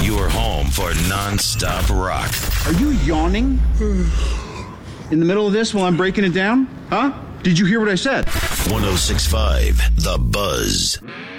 Your home for non-stop rock. Are you yawning? In the middle of this while I'm breaking it down? Huh? Did you hear what I said? 106.5 The Buzz.